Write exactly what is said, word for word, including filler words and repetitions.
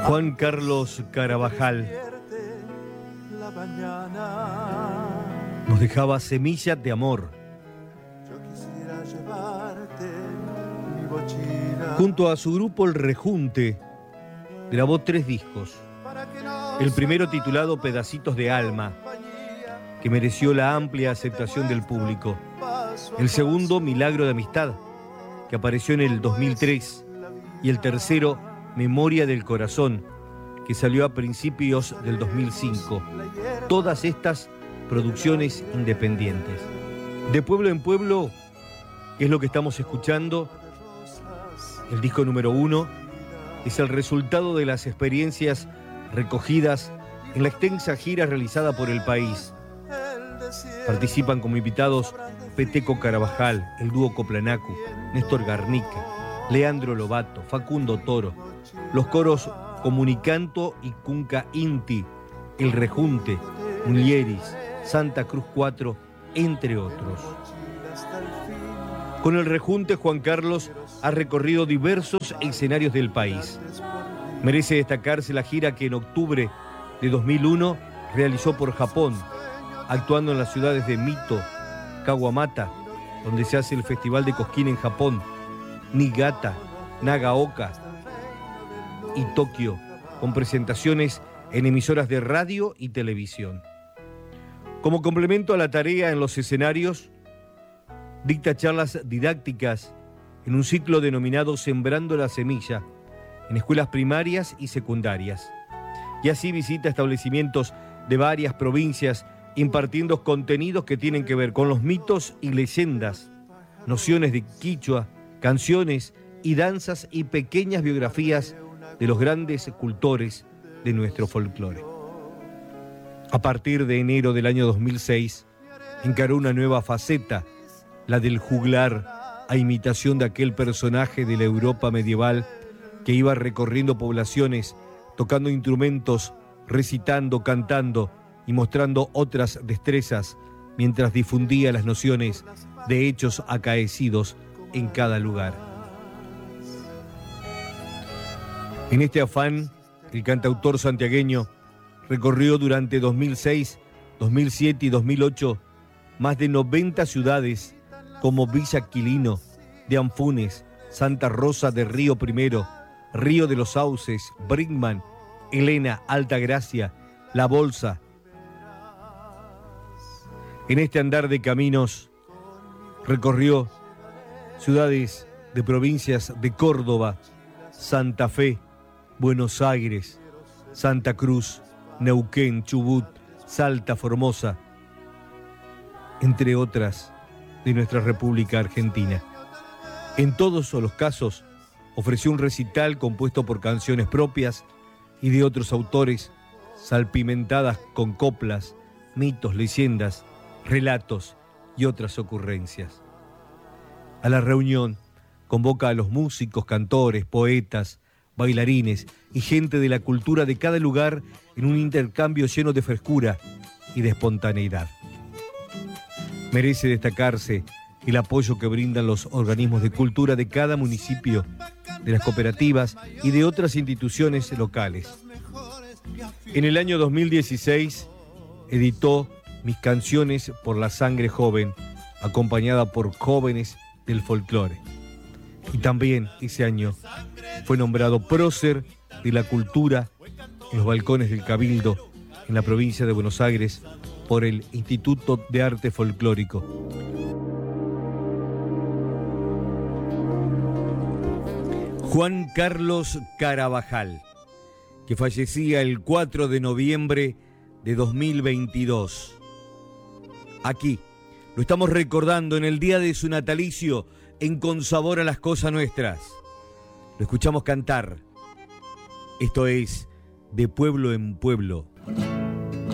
Juan Carlos Carabajal nos dejaba semillas de amor. Junto a su grupo El Rejunte, grabó tres discos. El primero titulado Pedacitos de Alma, que mereció la amplia aceptación del público. El segundo, Milagro de Amistad, que apareció en el dos mil tres. Y el tercero, Memoria del Corazón, que salió a principios del dos mil cinco. Todas estas producciones independientes. De pueblo en pueblo, que es lo que estamos escuchando, el disco número uno, es el resultado de las experiencias recogidas en la extensa gira realizada por el país. Participan como invitados Peteco Carabajal, el dúo Coplanacu, Néstor Garnica, Leandro Lobato, Facundo Toro, los coros Comunicanto y Cunca Inti, El Rejunte, Mulieris, Santa Cruz cuatro, entre otros. Con El Rejunte, Juan Carlos ha recorrido diversos escenarios del país. Merece destacarse la gira que en octubre de dos mil uno realizó por Japón, actuando en las ciudades de Mito, Kawamata, donde se hace el Festival de Cosquín en Japón, Niigata, Nagaoka y Tokio, con presentaciones en emisoras de radio y televisión. Como complemento a la tarea en los escenarios, dicta charlas didácticas en un ciclo denominado Sembrando la Semilla, en escuelas primarias y secundarias. Y así visita establecimientos de varias provincias impartiendo contenidos que tienen que ver con los mitos y leyendas, nociones de quichua, canciones y danzas y pequeñas biografías de los grandes cultores de nuestro folclore. A partir de enero del año dos mil seis, encaró una nueva faceta, la del juglar, a imitación de aquel personaje de la Europa medieval que iba recorriendo poblaciones, tocando instrumentos, recitando, cantando y mostrando otras destrezas mientras difundía las nociones de hechos acaecidos en cada lugar. En este afán, el cantautor santiagueño recorrió durante dos mil seis, dos mil siete y dos mil ocho más de noventa ciudades como Villa Quilino, de Anfunes, Santa Rosa de Río Primero, Río de los Sauces, Brinkman, Elena, Altagracia, La Bolsa. En este andar de caminos recorrió ciudades de provincias de Córdoba, Santa Fe, Buenos Aires, Santa Cruz, Neuquén, Chubut, Salta, Formosa, entre otras de nuestra República Argentina. En todos los casos ofreció un recital compuesto por canciones propias y de otros autores, salpimentadas con coplas, mitos, leyendas, relatos y otras ocurrencias. A la reunión convoca a los músicos, cantores, poetas, bailarines y gente de la cultura de cada lugar en un intercambio lleno de frescura y de espontaneidad. Merece destacarse el apoyo que brindan los organismos de cultura de cada municipio, de las cooperativas y de otras instituciones locales. En el año dos mil dieciséis editó Mis canciones por la sangre joven, acompañada por jóvenes del folclore. Y también ese año fue nombrado prócer de la cultura en los balcones del Cabildo en la provincia de Buenos Aires por el Instituto de Arte Folclórico. Juan Carlos Carabajal, que fallecía el cuatro de noviembre de dos mil veintidós. Aquí lo estamos recordando en el día de su natalicio en Con Sabor a las Cosas Nuestras. Lo escuchamos cantar. Esto es De Pueblo en Pueblo.